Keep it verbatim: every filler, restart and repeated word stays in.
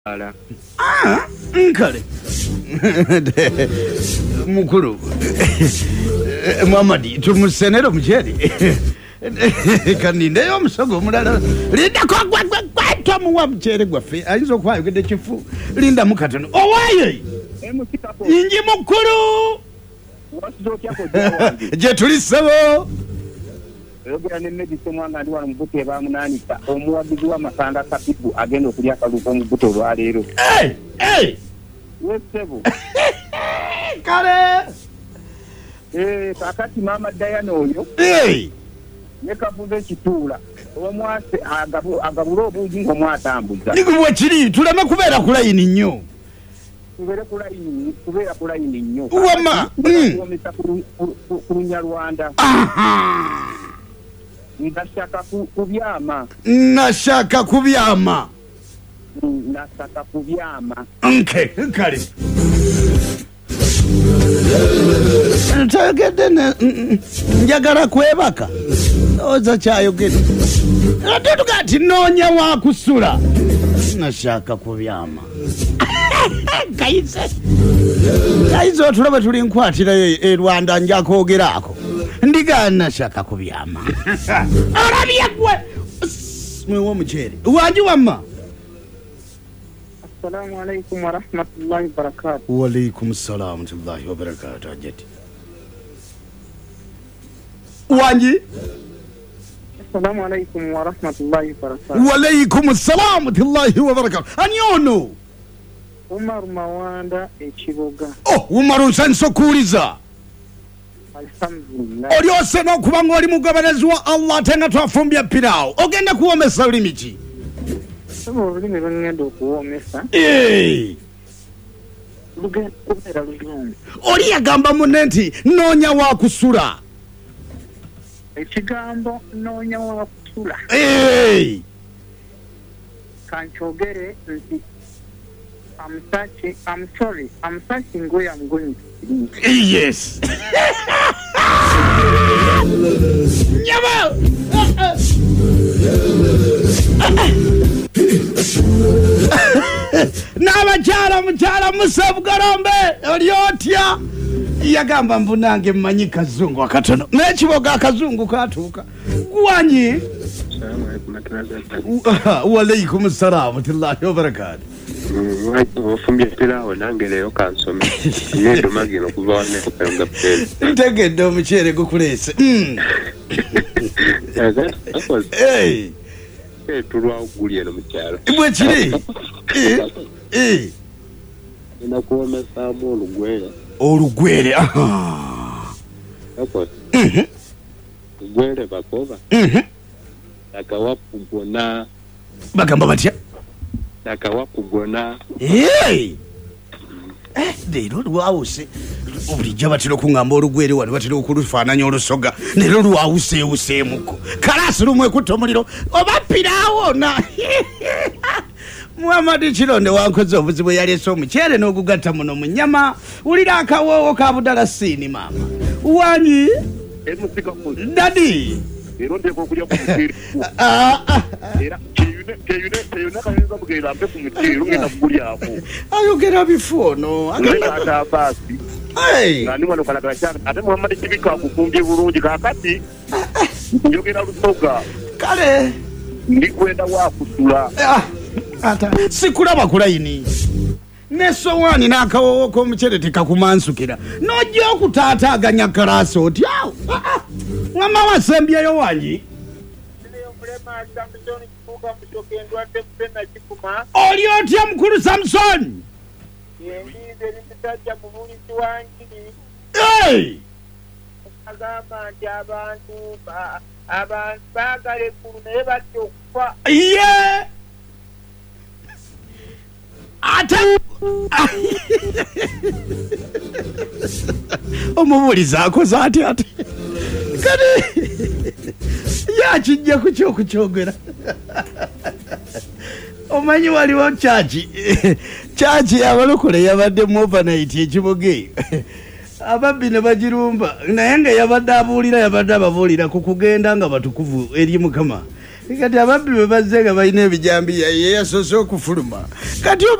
Ala. Ah, nkale. Mukuru. Muhammadi tumusenero mujeri. Kaninde yo musogo mulala. Linda kwa kwa kwa kwa tomu wa mchere gwafe. Ayizo kwayo kede chifu. Linda mukatono. Owaye. Inji mukuru. Wasizo kyako jawangi. Je tulisabo. Yogera ne medicine mwanga ndi wano mbuto ba munanika omuwagizi wa masanga kapipu agenda okulya kaluko mbuto lwa leero. Eh eh. Wesebo. Kale. Eh kakati mama Diana oyo. Eh. Nekavuze kitula. Omwase agabu agaburo obuji ngo mwatambuza. Nikuwa kiri tulama kubera kulayini nnyo. Kubera kulayini kubera kulayini nnyo. Wama. Wamisa kurunya Rwanda. Aha. Ndashaka kubyama. Nashaka kubyama. Nashaka kubyama. Okay, kale. Ntagede ne njagala kwebaka. Oza chayo gede. Atutu kati nonya wa kusula. Nashaka kubyama. Kaise. Kaizo tulaba tuli nkwatira e Rwanda njakogerako. Ndiga nashaka kubyama. Arabiya kwe. Mwe wo mujeri. Waji wamma. Assalamu alaikum wa rahmatullahi wa barakatuh. Wa alaikum assalam wa rahmatullahi wa barakatuh. Ajeti. Wanji? Assalamu alaikum wa rahmatullahi wa barakatuh. Wa alaikum assalam wa rahmatullahi wa barakatuh. Anyono. Umar Mawanda ekiboga. Oh, Umar usansokuliza. Alhamdulillah. Olyose no kubanga oli mugoberezi wa Allah tenga twafumbya pirao. Ogenda kuwomesa ulimi ki? Sabo ulimi lwengenda okuwomesa. Eh. Lugenda kubera lulungi. Oli yagamba munenti nonya wa kusula. Ekigambo nonya wa kusula. Eh. Kanchogere nti I'm searching, I'm sorry, I'm searching where I'm going. Yes. Nyama. Naba chala mchala musabu garombe olyotia yagamba mbunange mmanyi kazungu akatono nekiboga akazungu katuka gwanyi. Assalamu alaikum. Wa alaikum assalam wa rahmatullahi wa barakatuh. Wafumbye pirawo nange leero kansome nendo magino kuva ne kupanga pele ntegedde omukyere gukulese. Eh eh tulwa ogulye no mukyalo bwe kiri. Eh eh ina kuomesa mu olugwere olugwere. Aha ako mhm ogwere bakoba mhm akawapugona bagamba batya akawapugona. eh eh leero lwawuse obulijja batera okungamba olugwere wano batera okulufaananya olusoga leero lwawuseewuseemuko kalasi lumwe kutta omuliro oba piraawo na Muhammadi Kironde wankoze obuzibu yaleese omukyere n'ogugatta muno mu nnyama wulira akawoowo ka budalasini maama wanyi Emusika ku dadi leero ndeko okulya ku mukyere era kiyune kiyune kiyune kayinza bugera mbe ku mukyere ngenda kugulyako ayogera bifuno agenda basi. Hey. Nani wano kalagala cyane ate Muhammad Kibika kufumbye bulungi kakati njogera lusoga kale ndikwenda wakusula. ah ata sikulaba kulayini nesowani n'akawowo k'omukyere tekakumansukira nojja okutaataaganya kalasi oti awo wama wasembyeyo wangi oli otya mukulu Samson. Hey! Abantu baagala eggulu naye bajja okufa. Ye! Ate omubuuliza akoze ate ate kati yakijja ku kyokukyogera. Omanyi waliwo chachi chachi yabalokole yabadde mu overnight ekiboga eyo ababbi ne bagirumba naye nga yabadde abuulira yabadde ababuulira ku kugenda nga batukuvu eri Mukama kati ababbi bwe bazze nga balina ebijambiya ye yasoose okufuluma kati